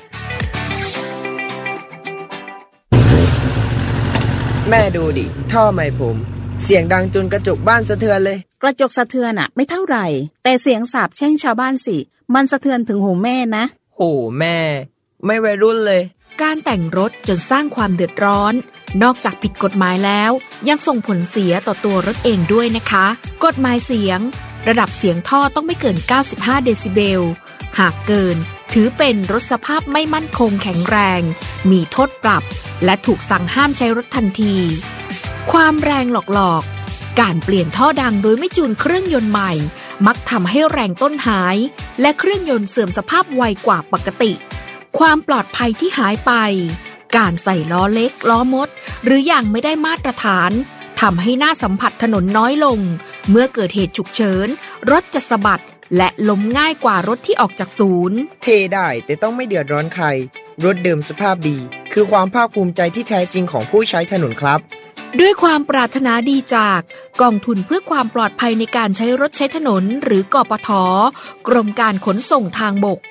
แม่ดูดิท่อไม้ผมเสียงดังจนกระจกบ้านสะเทือนเลยกระจกสะเทือนอะไม่เท่าไหร่แต่เสียงสาปแช่งชาวบ้านสิมันสะเทือนถึงหูแม่นะโหแม่ไม่วัยรุ่นเลยการแต่งรถจนสร้างความเดือดร้อนนอกจากผิดกฎหมายแล้วยังส่งผลเสียต่อตัวรถเองด้วยนะคะกฎหมายเสียงระดับเสียงท่อต้องไม่เกินเก้าสิบห้าเดซิเบลหากเกินถือเป็นรถสภาพไม่มั่นคงแข็งแรงมีโทษปรับและถูกสั่งห้ามใช้รถทันทีความแรงหลอกๆการเปลี่ยนท่อดังโดยไม่จูนเครื่องยนต์ใหม่มักทำให้แรงต้นหายและเครื่องยนต์เสื่อมสภาพไวกว่าปกติความปลอดภัยที่หายไปการใส่ล้อเล็กล้อมดหรืออย่างไม่ได้มาตรฐานทำให้หน้าสัมผัสถนนน้อยลงเมื่อเกิดเหตุฉุกเฉินรถจะสะบัดและล้มง่ายกว่ารถที่ออกจากศูนย์เทได้แต่ต้องไม่เดือดร้อนใครรถเดิมสภาพดีคือความภาคภูมิใจที่แท้จริงของผู้ใช้ถนนครับด้วยความปรารถนาดีจากกองทุนเพื่อความปลอดภัยในการใช้รถใช้ถนนหรือกปท.กรมการขนส่งทางบก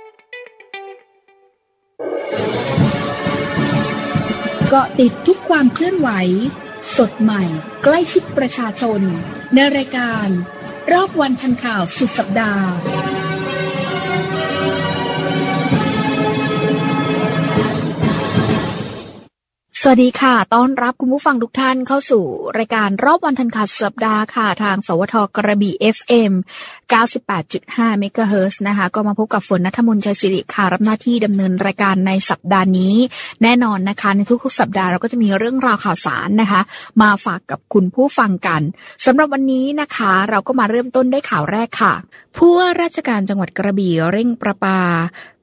เกาะติดทุกความเคลื่อนไหวสดใหม่ใกล้ชิดประชาชนในรายการรอบวันทันข่าวสุดสัปดาห์สวัสดีค่ะต้อนรับคุณผู้ฟังทุกท่านเข้าสู่รายการรอบวันทันข่าวสัปดาห์ค่ะทางสวทกระบี่ เอฟ เอ็ม เก้าสิบแปดจุดห้า เมกะเฮิรตซ์นะคะก็มาพบกับฝนณัฐมนต์ชัยศิริค่ะรับหน้าที่ดำเนินรายการในสัปดาห์นี้แน่นอนนะคะในทุกๆสัปดาห์เราก็จะมีเรื่องราวข่าวสารนะคะมาฝากกับคุณผู้ฟังกันสำหรับวันนี้นะคะเราก็มาเริ่มต้นด้วยข่าวแรกค่ะผู้ว่าราชการจังหวัดกระบี่เร่งประปา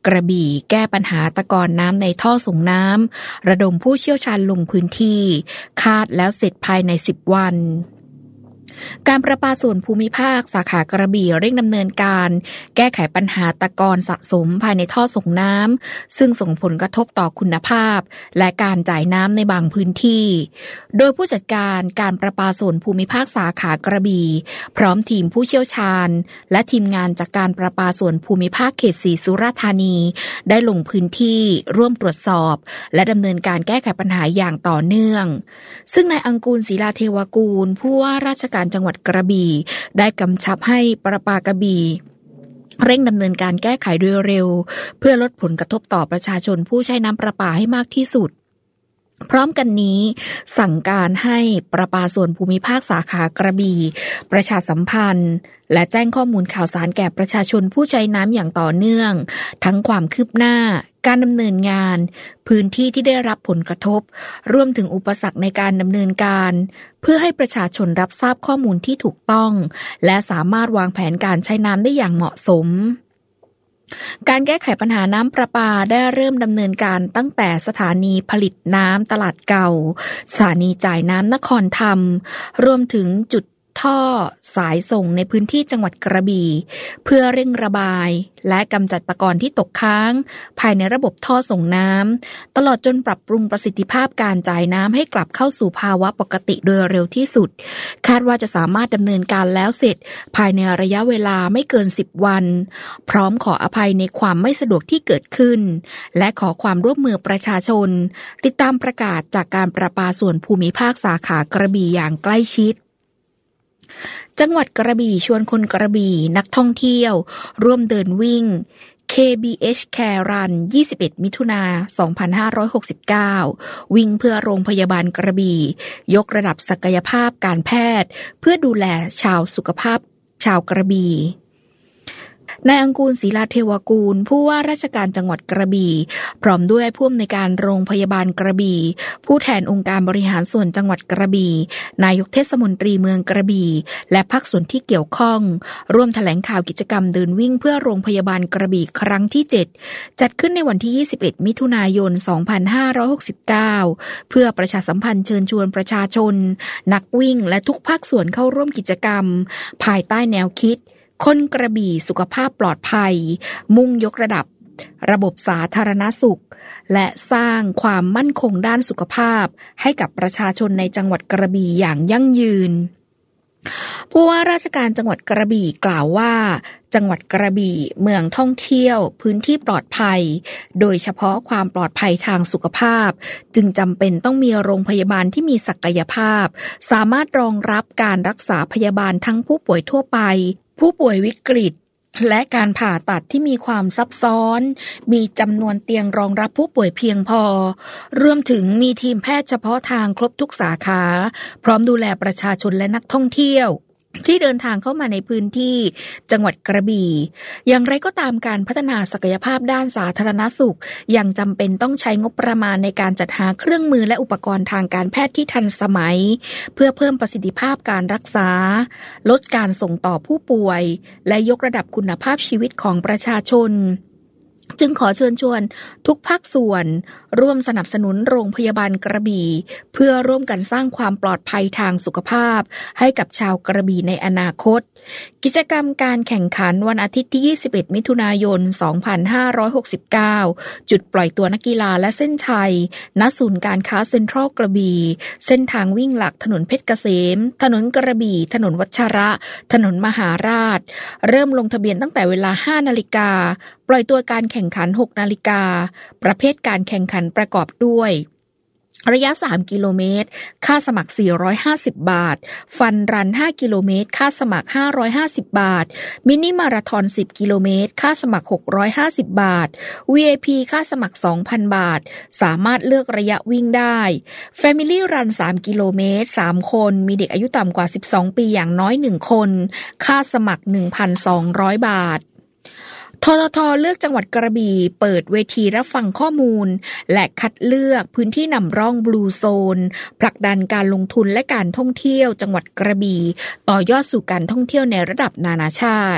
กระบี่แก้ปัญหาตะกอนน้ำในท่อส่งน้ำระดมผู้เชี่ยวชาญลงพื้นที่คาดแล้วเสร็จภายในสิบวันการประปาส่วนภูมิภาคสาขากระบี่เร่งดำเนินการแก้ไขปัญหาตะกอนสะสมภายในท่อส่งน้ำซึ่งส่งผลกระทบต่อคุณภาพและการจ่ายน้ำในบางพื้นที่โดยผู้จัดการการประปาส่วนภูมิภาคสาขากระบี่พร้อมทีมผู้เชี่ยวชาญและทีมงานจากการประปาส่วนภูมิภาคเขตสี่สุราษฎร์ธานีได้ลงพื้นที่ร่วมตรวจสอบและดำเนินการแก้ไขปัญหาอย่างต่อเนื่องซึ่งนายอังกูลศิลาเทวกูลผู้ว่าราชการจังหวัดกระบี่ได้กำชับให้ประปากระบี่เร่งดำเนินการแก้ไขโดยเร็วเพื่อลดผลกระทบต่อประชาชนผู้ใช้น้ำประปาให้มากที่สุดพร้อมกันนี้สั่งการให้ประปาส่วนภูมิภาคสาขากระบี่ประชาสัมพันธ์และแจ้งข้อมูลข่าวสารแก่ประชาชนผู้ใช้น้ำอย่างต่อเนื่องทั้งความคืบหน้าการดำเนินงานพื้นที่ที่ได้รับผลกระทบรวมถึงอุปสรรคในการดำเนินการเพื่อให้ประชาชนรับทราบข้อมูลที่ถูกต้องและสามารถวางแผนการใช้น้ำได้อย่างเหมาะสมการแก้ไขปัญหาน้ำประปาได้เริ่มดำเนินการตั้งแต่สถานีผลิตน้ำตลาดเก่าสถานีจ่ายน้ำนครธรรมรวมถึงจุดท่อสายส่งในพื้นที่จังหวัดกระบี่เพื่อเร่งระบายและกำจัดตะกอนที่ตกค้างภายในระบบท่อส่งน้ำตลอดจนปรับปรุงประสิทธิภาพการจ่ายน้ำให้กลับเข้าสู่ภาวะปกติโดยเร็วที่สุดคาดว่าจะสามารถดำเนินการแล้วเสร็จภายในระยะเวลาไม่เกินสิบวันพร้อมขออภัยในความไม่สะดวกที่เกิดขึ้นและขอความร่วมมือประชาชนติดตามประกาศจากการประปาส่วนภูมิภาคสาขากระบี่อย่างใกล้ชิดจังหวัดกระบี่ชวนคนกระบี่นักท่องเที่ยวร่วมเดินวิ่ง เค บี เอช Care Run ยี่สิบเอ็ดมิถุนายนสองพันห้าร้อยหกสิบเก้าวิ่งเพื่อโรงพยาบาลกระบี่ยกระดับศักยภาพการแพทย์เพื่อดูแลชาวสุขภาพชาวกระบี่นายอังกูลศิลาเทวกูลผู้ว่าราชการจังหวัดกระบี่พร้อมด้วยผู้อำนวยการโรงพยาบาลกระบี่ผู้แทนองค์การบริหารส่วนจังหวัดกระบี่นายกเทศมนตรีเมืองกระบี่และภาคส่วนที่เกี่ยวข้องร่วมแถลงข่าวกิจกรรมเดินวิ่งเพื่อโรงพยาบาลกระบี่ครั้งที่เจ็ดจัดขึ้นในวันที่ยี่สิบเอ็ดมิถุนายนสองพันห้าร้อยหกสิบเก้าเพื่อประชาสัมพันธ์เชิญชวนประชาชนนักวิ่งและทุกภาคส่วนเข้าร่วมกิจกรรมภายใต้แนวคิดคนกระบี่สุขภาพปลอดภัยมุ่งยกระดับระบบสาธารณสุขและสร้างความมั่นคงด้านสุขภาพให้กับประชาชนในจังหวัดกระบี่อย่างยั่งยืนผู้ว่าราชการจังหวัดกระบี่กล่าวว่าจังหวัดกระบี่เมืองท่องเที่ยวพื้นที่ปลอดภัยโดยเฉพาะความปลอดภัยทางสุขภาพจึงจำเป็นต้องมีโรงพยาบาลที่มีศักยภาพสามารถรองรับการรักษาพยาบาลทั้งผู้ป่วยทั่วไปผู้ป่วยวิกฤตและการผ่าตัดที่มีความซับซ้อนมีจำนวนเตียงรองรับผู้ป่วยเพียงพอรวมถึงมีทีมแพทย์เฉพาะทางครบทุกสาขาพร้อมดูแลประชาชนและนักท่องเที่ยวที่เดินทางเข้ามาในพื้นที่จังหวัดกระบี่อย่างไรก็ตามการพัฒนาศักยภาพด้านสาธารณสุขยังจำเป็นต้องใช้งบประมาณในการจัดหาเครื่องมือและอุปกรณ์ทางการแพทย์ที่ทันสมัยเพื่อเพิ่มประสิทธิภาพการรักษาลดการส่งต่อผู้ป่วยและยกระดับคุณภาพชีวิตของประชาชนจึงขอเชิญชวนทุกภาคส่วนร่วมสนับสนุนโรงพยาบาลกระบี่เพื่อร่วมกันสร้างความปลอดภัยทางสุขภาพให้กับชาวกระบี่ในอนาคตกิจกรรมการแข่งขันวันอาทิตย์ที่ยี่สิบเอ็ดมิถุนายนสองพันห้าร้อยหกสิบเก้าจุดปล่อยตัวนักกีฬาและเส้นชัยณศูนย์การค้าเซ็นทรัลกระบี่เส้นทางวิ่งหลักถนนเพชรเกษมถนนกระบี่ถนนวัชระถนนมหาราชเริ่มลงทะเบียนตั้งแต่เวลา ห้านาฬิกาปล่อยตัวการแข่งขัน หกนาฬิกาประเภทการแข่งขันประกอบด้วยระยะสามกิโลเมตรค่าสมัครสี่ร้อยห้าสิบบาทฟันรันห้ากิโลเมตรค่าสมัครห้าร้อยห้าสิบบาทมินิมาราธอนสิบกิโลเมตรค่าสมัครหกร้อยห้าสิบบาท วี ไอ พี ค่าสมัคร สองพันบาทสามารถเลือกระยะวิ่งได้ Family Run สามกิโลเมตรสามคนมีเด็กอายุต่ำกว่าสิบสองปีอย่างน้อยหนึ่งคนค่าสมัคร หนึ่งพันสองร้อยบาทททท.เลือกจังหวัดกระบี่เปิดเวทีรับฟังข้อมูลและคัดเลือกพื้นที่นำร่องบลูโซนผลักดันการลงทุนและการท่องเที่ยวจังหวัดกระบี่ต่อยอดสู่การท่องเที่ยวในระดับนานาชาติ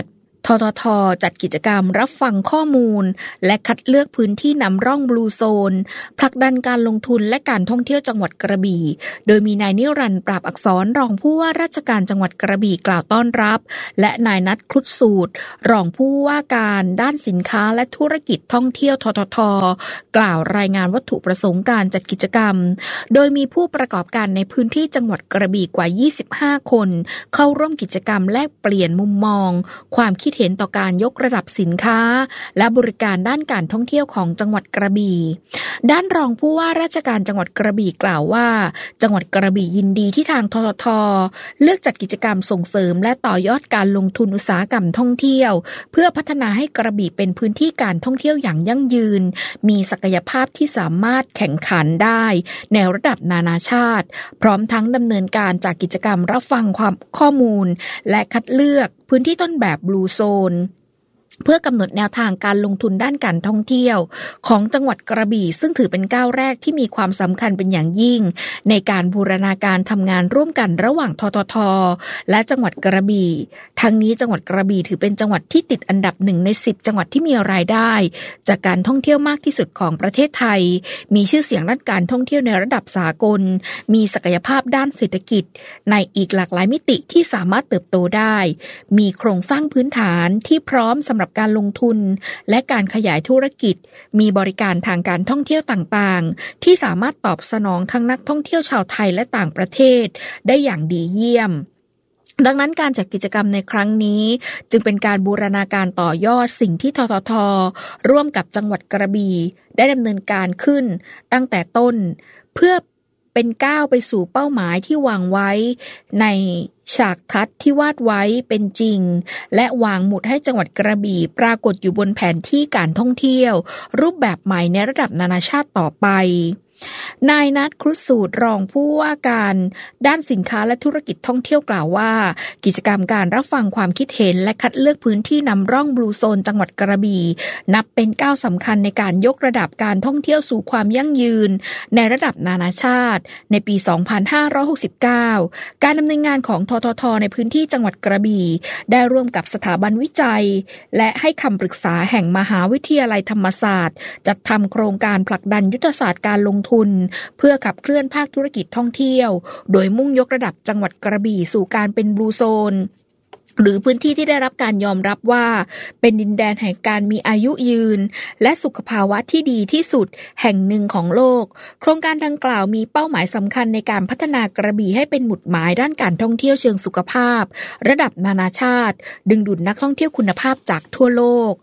ททท.จัดกิจกรรมรับฟังข้อมูลและคัดเลือกพื้นที่นำร่องบลูโซนผลักดันการลงทุนและการท่องเที่ยวจังหวัดกระบี่โดยมีนายนิรันดร์ปราบอักษรรองผู้ว่าราชการจังหวัดกระบี่กล่าวต้อนรับและนายนัทครุฑสูตรรองผู้ว่าการด้านสินค้าและธุรกิจท่องเที่ยวททท.กล่าวรายงานวัตถุประสงค์การจัดกิจกรรมโดยมีผู้ประกอบการในพื้นที่จังหวัดกระบี่กว่ายี่สิบห้าคนเข้าร่วมกิจกรรมแลกเปลี่ยนมุมมองความคิดเห็นต่อการยกระดับสินค้าและบริการด้านการท่องเที่ยวของจังหวัดกระบี่ด้านรองผู้ว่าราชการจังหวัดกระบี่กล่าวว่าจังหวัดกระบี่ยินดีที่ทางททท.เลือกจัดกิจกรรมส่งเสริมและต่อยอดการลงทุนอุตสาหกรรมท่องเที่ยวเพื่อพัฒนาให้กระบี่เป็นพื้นที่การท่องเที่ยวอย่างยั่งยืนมีศักยภาพที่สามารถแข่งขันได้ในระดับนานาชาติพร้อมทั้งดำเนินการจากกิจกรรมรับฟังความข้อมูลและคัดเลือกพื้นที่ต้นแบบบลูโซนเพื่อกำหนดแนวทางการลงทุนด้านการท่องเที่ยวของจังหวัดกระบี่ซึ่งถือเป็นก้าวแรกที่มีความสำคัญเป็นอย่างยิ่งในการบูรณาการทำงานร่วมกันระหว่างททท.และจังหวัดกระบี่ทั้งนี้จังหวัดกระบี่ถือเป็นจังหวัดที่ติดอันดับหนึ่งในสิบจังหวัดที่มีรายได้จากการท่องเที่ยวมากที่สุดของประเทศไทยมีชื่อเสียงด้านการท่องเที่ยวในระดับสากลมีศักยภาพด้านเศรษฐกิจในอีกหลากหลายมิติที่สามารถเติบโตได้มีโครงสร้างพื้นฐานที่พร้อมสำหรับการลงทุนและการขยายธุรกิจมีบริการทางการท่องเที่ยวต่างๆที่สามารถตอบสนองทั้งนักท่องเที่ยวชาวไทยและต่างประเทศได้อย่างดีเยี่ยมดังนั้นการจัดกิจกรรมในครั้งนี้จึงเป็นการบูรณาการต่อยอดสิ่งที่ททท.ร่วมกับจังหวัดกระบี่ได้ดำเนินการขึ้นตั้งแต่ต้นเพื่อเป็นก้าวไปสู่เป้าหมายที่วางไว้ในฉากทัศน์ที่วาดไว้เป็นจริงและวางหมุดให้จังหวัดกระบี่ปรากฏอยู่บนแผนที่การท่องเที่ยวรูปแบบใหม่ในระดับนานาชาติต่อไปนายนัทครุฑสูตรรองผู้ว่าการด้านสินค้าและธุรกิจท่องเที่ยวกล่าวว่ากิจกรรมการรับฟังความคิดเห็นและคัดเลือกพื้นที่นำร่องบลูโซนจังหวัดกระบี่นับเป็นก้าวสำคัญในการยกระดับการท่องเที่ยวสู่ความยั่งยืนในระดับนานาชาติในปี สองพันห้าร้อยหกสิบเก้า การดำเนินงานของททท.ในพื้นที่จังหวัดกระบี่ได้ร่วมกับสถาบันวิจัยและให้คำปรึกษาแห่งมหาวิทยาลัยธรรมศาสตร์จัดทำโครงการผลักดันยุทธศาสตร์การลงทุนเพื่อขับเคลื่อนภาคธุรกิจท่องเที่ยวโดยมุ่งยกระดับจังหวัดกระบี่สู่การเป็นบลูโซนหรือพื้นที่ที่ได้รับการยอมรับว่าเป็นดินแดนแห่งการมีอายุยืนและสุขภาวะที่ดีที่สุดแห่งหนึ่งของโลกโครงการดังกล่าวมีเป้าหมายสำคัญในการพัฒนากระบี่ให้เป็นหมุดหมายด้านการท่องเที่ยวเชิงสุขภาพระดับนานาชาติดึงดูดนักท่องเที่ยวคุณภาพจากทั่วโลก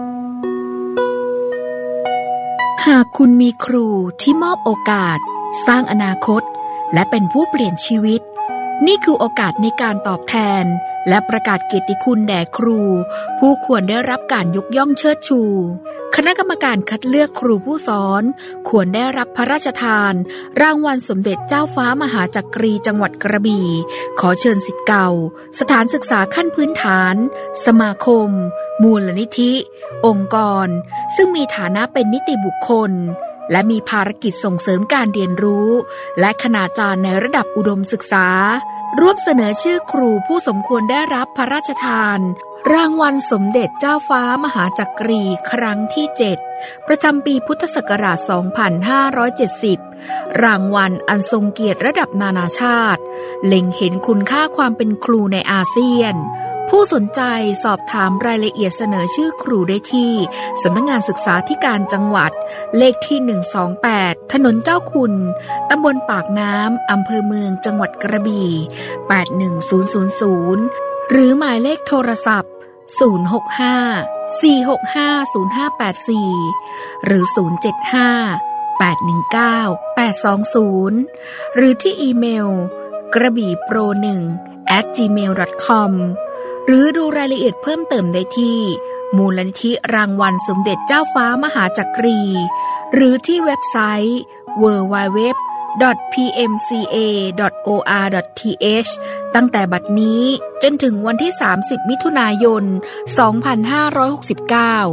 หากคุณมีครูที่มอบโอกาสสร้างอนาคตและเป็นผู้เปลี่ยนชีวิตนี่คือโอกาสในการตอบแทนและประกาศเกียรติคุณแด่ครูผู้ควรได้รับการยกย่องเชิดชูคณะกรรมการคัดเลือกครูผู้สอนควรได้รับพระราชทานรางวัลสมเด็จเจ้าฟ้ามหาจักรีจังหวัดกระบี่ขอเชิญศิษย์เก่าสถานศึกษาขั้นพื้นฐานสมาคมมูลนิธิองค์กรซึ่งมีฐานะเป็นนิติบุคคลและมีภารกิจส่งเสริมการเรียนรู้และคณาจารย์ในระดับอุดมศึกษาร่วมเสนอชื่อครูผู้สมควรได้รับพระราชทานรางวัลสมเด็จเจ้าฟ้ามหาจักรีครั้งที่เจ็ดประจำปีพุทธศักราช สองพันห้าร้อยเจ็ดสิบ รางวัลอันทรงเกียรติระดับนานาชาติเล็งเห็นคุณค่าความเป็นครูในอาเซียนผู้สนใจสอบถามรายละเอียดเสนอชื่อครูได้ที่สำนักงานศึกษาธิการจังหวัดเลขที่หนึ่งสองแปดถนนเจ้าคุณตำบลปากน้ำอำเภอเมืองจังหวัดกระบี่แปดหนึ่งศูนย์ศูนย์ศูนย์หรือหมายเลขโทรศัพท์ศูนย์ หก ห้า สี่ หก ห้า ศูนย์ ห้า แปด สี่หรือศูนย์ เจ็ด ห้า แปด หนึ่ง เก้า แปด สอง ศูนย์หรือที่อีเมลกระบี่โปรหนึ่ง แอท จีเมล ดอท คอมหรือดูรายละเอียดเพิ่มเติมได้ที่มูลนิธิรางวัลสมเด็จเจ้าฟ้ามหาจักรีหรือที่เว็บไซต์ ดับเบิลยู ดับเบิลยู ดับเบิลยู ดอท พี เอ็ม ซี เอ ดอท โอ อาร์ ดอท ที เอช ตั้งแต่บัดนี้จนถึงวันที่สามสิบมิถุนายนสองพันห้าร้อยหกสิบเก้า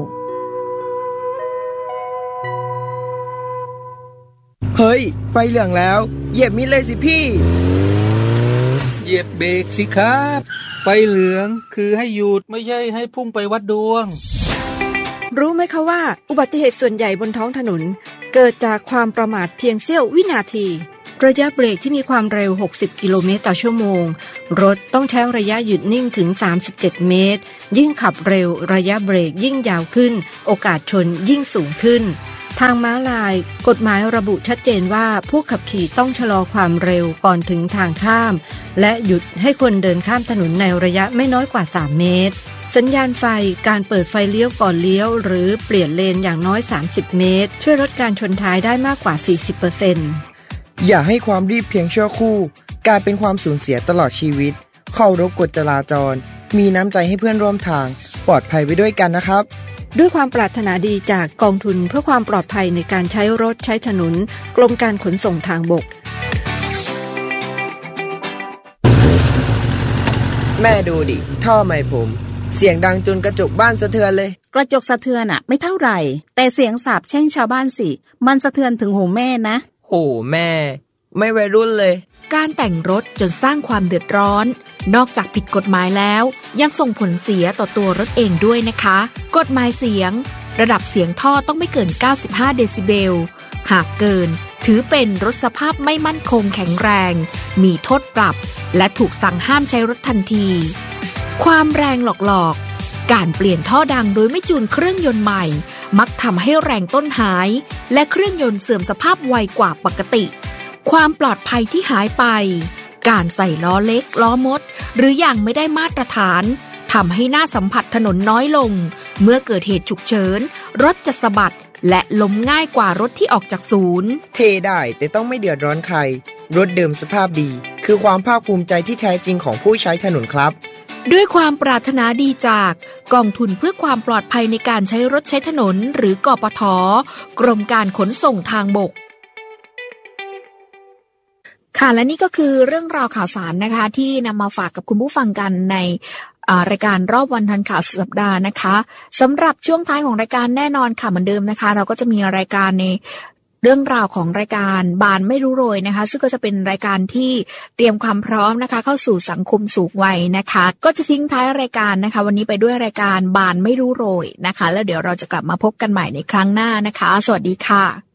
เฮ้ยไฟเหลืองแล้วเหยียบมิดเลยสิพี่เหยียบเบรกสิครับไฟเหลืองคือให้หยุดไม่ใช่ให้พุ่งไปวัดดวงรู้ไหมคะว่าอุบัติเหตุส่วนใหญ่บนท้องถนนเกิดจากความประมาทเพียงเสี้ยววินาทีระยะเบรกที่มีความเร็วหกสิบกิโลเมตรต่อชั่วโมงรถต้องใช้ระยะหยุดนิ่งถึงสามสิบเจ็ดเมตรยิ่งขับเร็วระยะเบรกยิ่งยาวขึ้นโอกาสชนยิ่งสูงขึ้นทางม้าลายกฎหมายระบุชัดเจนว่าผู้ขับขี่ต้องชะลอความเร็วก่อนถึงทางข้ามและหยุดให้คนเดินข้ามถนนในระยะไม่น้อยกว่าสามเมตรสัญญาณไฟการเปิดไฟเลี้ยวก่อนเลี้ยวหรือเปลี่ยนเลนอย่างน้อยสามสิบเมตรช่วยลดการชนท้ายได้มากกว่า สี่สิบเปอร์เซ็นต์อย่าให้ความรีบเพียงชั่วครู่กลายเป็นความสูญเสียตลอดชีวิตเคารพกฎจราจรมีน้ำใจให้เพื่อนร่วมทางปลอดภัยไปด้วยกันนะครับด้วยความปรารถนาดีจากกองทุนเพื่อความปลอดภัยในการใช้รถใช้ถนนกรมการขนส่งทางบกแม่ดูดิท่อไมค์ผมเสียงดังจนกระจกบ้านสะเทือนเลยกระจกสะเทือนอะไม่เท่าไหร่แต่เสียงสาปแช่งชาวบ้านสิมันสะเทือนถึงหูแม่นะโอ้แม่ไม่วัยรุ่นเลยการแต่งรถจนสร้างความเดือดร้อนนอกจากผิดกฎหมายแล้วยังส่งผลเสียต่อตัวรถเองด้วยนะคะกฎหมายเสียงระดับเสียงท่อต้องไม่เกินเก้าสิบห้าเดซิเบลหากเกินถือเป็นรถสภาพไม่มั่นคงแข็งแรงมีโทษปรับและถูกสั่งห้ามใช้รถทันทีความแรงหลอกๆการเปลี่ยนท่อดังโดยไม่จูนเครื่องยนต์ใหม่มักทำให้แรงต้นหายและเครื่องยนต์เสื่อมสภาพไวกว่าปกติความปลอดภัยที่หายไปการใส่ล้อเล็กล้อมดหรืออย่างไม่ได้มาตรฐานทำให้หน้าสัมผัสถนนน้อยลงเมื่อเกิดเหตุฉุกเฉินรถจะสะบัดและล้มง่ายกว่ารถที่ออกจากศูนย์เทได้แต่ต้องไม่เดือดร้อนใครรถเดิมสภาพดีคือความภาคภูมิใจที่แท้จริงของผู้ใช้ถนนครับด้วยความปรารถนาดีจากกองทุนเพื่อความปลอดภัยในการใช้รถใช้ถนนหรือกปท.กรมการขนส่งทางบกค่ะและนี่ก็คือเรื่องราวข่าวสารนะคะที่นำมาฝากกับคุณผู้ฟังกันในรายการรอบวันทันข่าวสุดสัปดาห์นะคะสำหรับช่วงท้ายของรายการแน่นอนค่ะเหมือนเดิมนะคะเราก็จะมีรายการในเรื่องราวของรายการบานไม่รู้โรยนะคะซึ่งก็จะเป็นรายการที่เตรียมความพร้อมนะคะเข้าสู่สังคมสูงวัยนะคะก็จะทิ้งท้ายรายการนะคะวันนี้ไปด้วยรายการบานไม่รู้โรยนะคะแล้วเดี๋ยวเราจะกลับมาพบกันใหม่ในครั้งหน้านะคะสวัสดีค่ะ